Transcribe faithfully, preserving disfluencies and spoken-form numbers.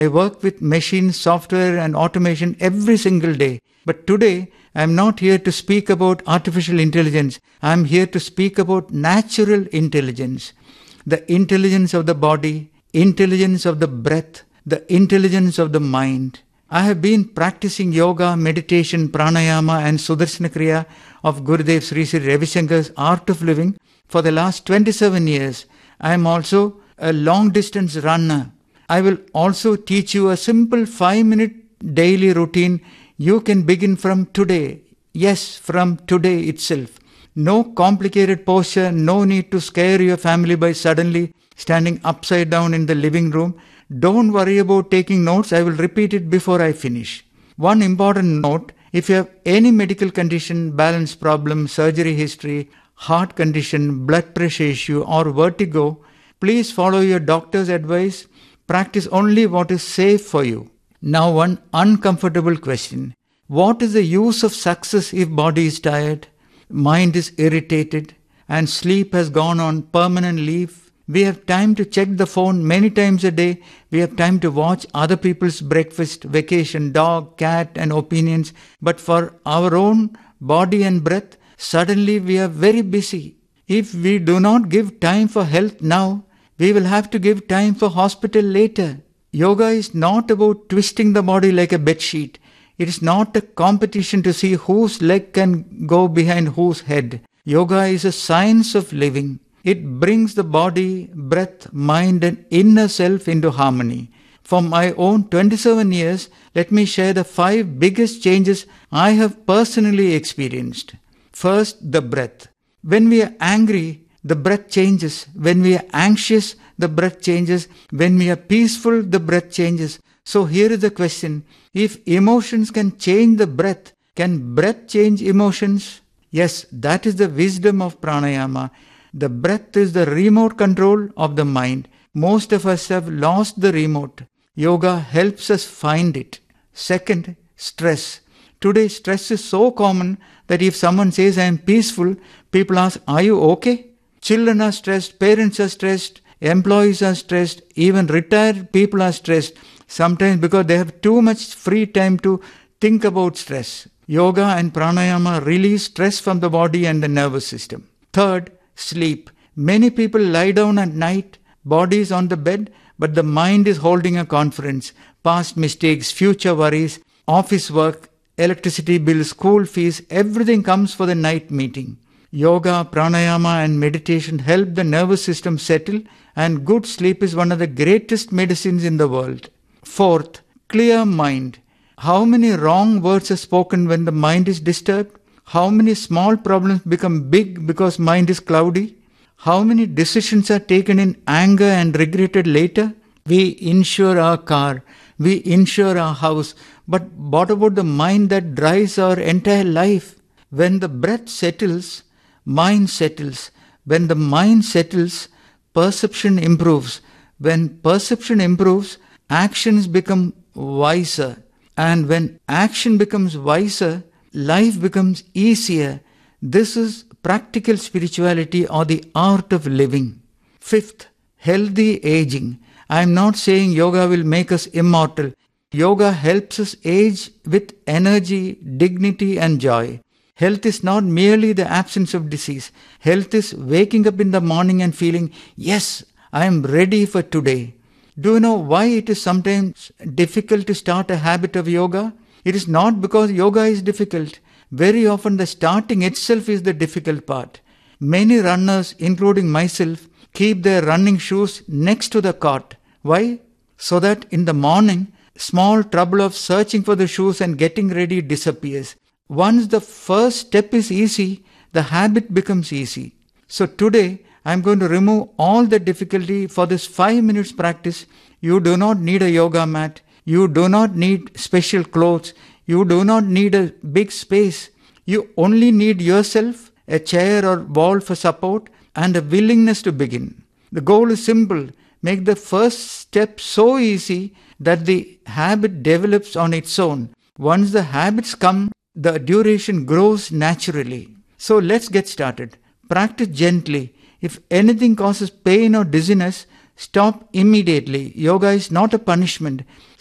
I work with machines, software and automation every single day. But today, I am not here to speak about artificial intelligence. I am here to speak about natural intelligence. The intelligence of the body, intelligence of the breath, the intelligence of the mind. I have been practicing yoga, meditation, pranayama and Sudarshana Kriya of Gurudev Sri Sri Ravi Shankar's Art of Living for the last twenty-seven years. I am also a long distance runner. I will also teach you a simple five minute daily routine you can begin from today. Yes, from today itself. No complicated posture, no need to scare your family by suddenly standing upside down in the living room. Don't worry about taking notes, I will repeat it before I finish. One important note, if you have any medical condition, balance problem, surgery history, heart condition, blood pressure issue or vertigo, please follow your doctor's advice. Practice only what is safe for you. Now one uncomfortable question. What is the use of success if body is tired, mind is irritated and sleep has gone on permanent leave? We have time to check the phone many times a day. We have time to watch other people's breakfast, vacation, dog, cat and opinions. But for our own body and breath, suddenly we are very busy. If we do not give time for health now, we will have to give time for hospital later. Yoga is not about twisting the body like a bedsheet. It is not a competition to see whose leg can go behind whose head. Yoga is a science of living. It brings the body, breath, mind and inner self into harmony. For my own twenty-seven years, let me share the five biggest changes I have personally experienced. First, the breath. When we are angry, the breath changes. When we are anxious, the breath changes. When we are peaceful, the breath changes. So here is the question. If emotions can change the breath, can breath change emotions? Yes, that is the wisdom of pranayama. The breath is the remote control of the mind. Most of us have lost the remote. Yoga helps us find it. Second, stress. Today, stress is so common that if someone says, I am peaceful, people ask, are you okay? Children are stressed, parents are stressed, employees are stressed, even retired people are stressed, sometimes because they have too much free time to think about stress. Yoga and pranayama release stress from the body and the nervous system. Third, sleep. Many people lie down at night, body is on the bed, but the mind is holding a conference. Past mistakes, future worries, office work, electricity bills, school fees, everything comes for the night meeting. Yoga, pranayama and meditation help the nervous system settle, and good sleep is one of the greatest medicines in the world. Fourth, clear mind. How many wrong words are spoken when the mind is disturbed? How many small problems become big because mind is cloudy? How many decisions are taken in anger and regretted later? We insure our car, we insure our house, but what about the mind that drives our entire life? When the breath settles, mind settles. When the mind settles, perception improves. When perception improves, actions become wiser. And when action becomes wiser, life becomes easier. This is practical spirituality or the art of living. Fifth, healthy aging. I am not saying yoga will make us immortal. Yoga helps us age with energy, dignity and joy. Health is not merely the absence of disease. Health is waking up in the morning and feeling, yes, I am ready for today. Do you know why it is sometimes difficult to start a habit of yoga? It is not because yoga is difficult. Very often the starting itself is the difficult part. Many runners, including myself, keep their running shoes next to the cot. Why? So that in the morning, small trouble of searching for the shoes and getting ready disappears. Once the first step is easy, the habit becomes easy. So today, I am going to remove all the difficulty for this five minutes practice. You do not need a yoga mat. You do not need special clothes. You do not need a big space. You only need yourself, a chair or wall for support, and a willingness to begin. The goal is simple. Make the first step so easy that the habit develops on its own. Once the habits come, the duration grows naturally. So let's get started. Practice gently. If anything causes pain or dizziness, Stop immediately. Yoga is not a punishment.